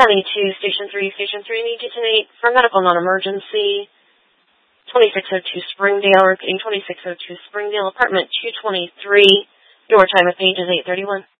Station 3, need you tonight for medical non-emergency. 2602 Springdale, repeating 2602 Springdale, apartment 223. Door time of page is 8:31.